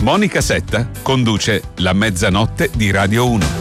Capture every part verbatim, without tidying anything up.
Monica Setta conduce La Mezzanotte di Radio uno.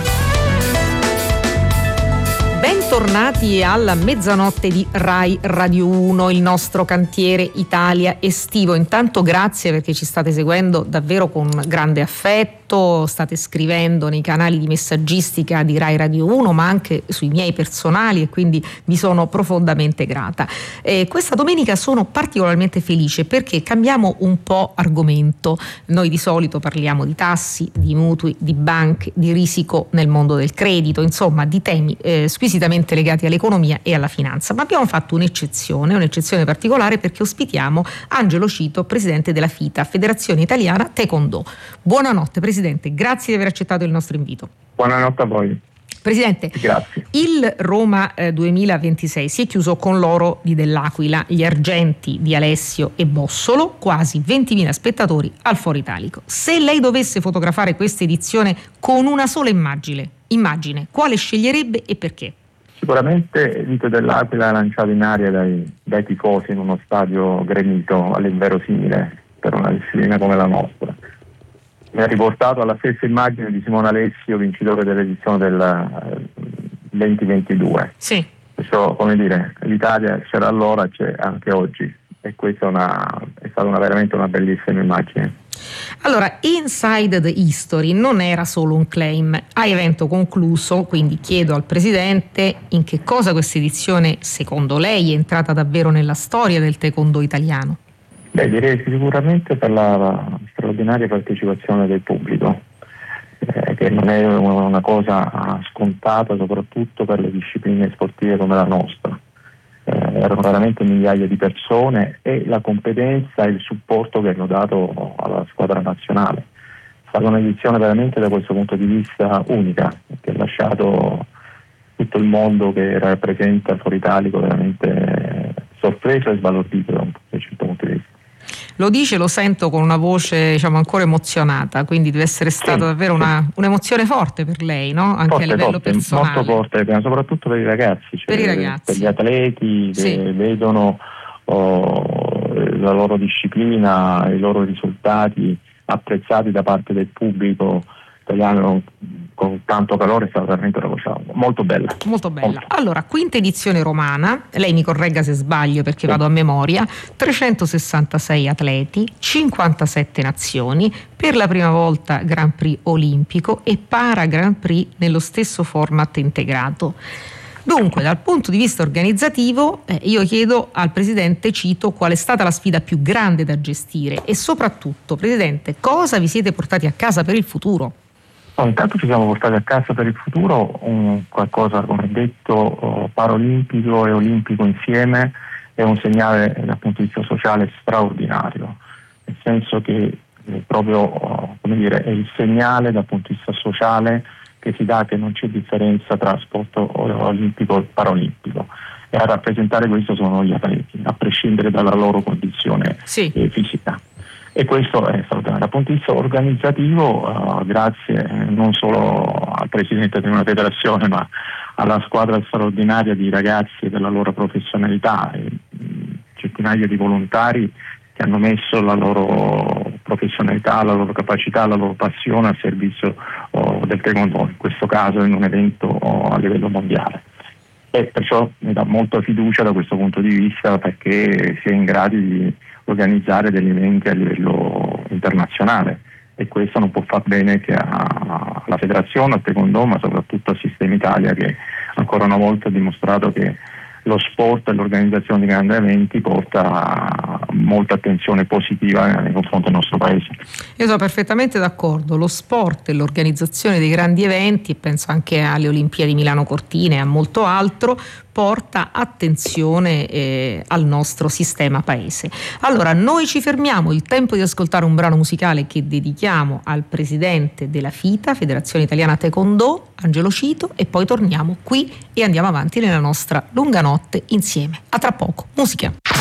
Bentornati alla Mezzanotte di Rai Radio uno, il nostro cantiere Italia estivo. Intanto grazie perché ci state seguendo davvero con grande affetto, state scrivendo nei canali di messaggistica di Rai Radio uno, ma anche sui miei personali, e quindi vi sono profondamente grata. Eh, questa domenica sono particolarmente felice perché cambiamo un po' argomento. Noi di solito parliamo di tassi, di mutui, di banche, di risico nel mondo del credito, insomma di temi eh, squisitamente legati all'economia e alla finanza, ma abbiamo fatto un'eccezione, un'eccezione particolare perché ospitiamo Angelo Cito, presidente della FITA, Federazione Italiana Taekwondo. Buonanotte Presidente, grazie di aver accettato il nostro invito. Buonanotte a voi. Presidente, grazie. Il Roma eh, duemilaventisei si è chiuso con l'oro di Dell'Aquila, gli argenti di Alessio e Bossolo, quasi ventimila spettatori al Foro Italico. Se lei dovesse fotografare questa edizione con una sola immagine, immagine, quale sceglierebbe e perché? Sicuramente il Vito dell'Aquila lanciato in aria dai, dai tifosi in uno stadio gremito all'inverosimile per una disciplina come la nostra. Mi ha riportato alla stessa immagine di Simone Alessio, vincitore dell'edizione del duemilaventidue. Sì. Questo, come dire, l'Italia c'era allora, c'è anche oggi, e questa è, una, è stata una, veramente una bellissima immagine. Allora, Inside the History non era solo un claim, a evento concluso, quindi chiedo al Presidente in che cosa questa edizione secondo lei è entrata davvero nella storia del taekwondo italiano. Beh, direi sicuramente per la, la straordinaria partecipazione del pubblico, eh, che non è una cosa scontata, soprattutto per le discipline sportive come la nostra. Eh, erano veramente migliaia di persone, e la competenza e il supporto che hanno dato alla squadra nazionale. È stata un'edizione veramente da questo punto di vista unica, che ha lasciato tutto il mondo che era presente al Foro Italico veramente sorpreso e sbalordito da un certo punto di vista. Lo dice, lo sento con una voce diciamo ancora emozionata, quindi deve essere stata sì, davvero sì. una, un'emozione forte per lei, no? Anche forte, a livello forte, personale. Molto forte, soprattutto per i ragazzi, cioè per i ragazzi, per gli atleti che sì. vedono oh, la loro disciplina, i loro risultati apprezzati da parte del pubblico italiano con tanto calore. È stata veramente una cosa molto bella. Molto bella. Molto. Allora, quinta edizione romana, lei mi corregga se sbaglio perché sì. vado a memoria, trecentosessantasei atleti, cinquantasette nazioni, per la prima volta Grand Prix olimpico e para Grand Prix nello stesso format integrato. Dunque, dal punto di vista organizzativo, eh, io chiedo al Presidente Cito qual è stata la sfida più grande da gestire e soprattutto, Presidente, cosa vi siete portati a casa per il futuro? Oh, intanto ci siamo portati a casa per il futuro un qualcosa, come detto, oh, paraolimpico e olimpico insieme, è un segnale dal punto di vista sociale straordinario, nel senso che eh, proprio oh, come dire, è il segnale dal punto di vista sociale che si dà che non c'è differenza tra sport olimpico e paraolimpico, e a rappresentare questo sono gli atleti, a prescindere dalla loro condizione sì. eh, fisica. E questo è straordinario. Dal punto di vista organizzativo, uh, grazie eh, non solo al Presidente di una federazione, ma alla squadra straordinaria di ragazzi e della loro professionalità, e, mh, centinaia di volontari che hanno messo la loro professionalità, la loro capacità, la loro passione al servizio oh, del taekwondo, in questo caso in un evento oh, a livello mondiale. E perciò mi dà molta fiducia da questo punto di vista, perché si è in grado di organizzare degli eventi a livello internazionale, e questo non può far bene che alla federazione, al taekwondo, ma soprattutto al sistema Italia, che ancora una volta ha dimostrato che lo sport e l'organizzazione di grandi eventi porta molta attenzione positiva nei confronti del nostro paese. Io sono perfettamente d'accordo, lo sport e l'organizzazione dei grandi eventi, e penso anche alle Olimpiadi Milano Cortina e a molto altro, porta attenzione eh, al nostro sistema paese. Allora, noi ci fermiamo, il tempo di ascoltare un brano musicale che dedichiamo al presidente della FITA, Federazione Italiana Taekwondo, Angelo Cito, e poi torniamo qui e andiamo avanti nella nostra lunga notte insieme. A tra poco, musica.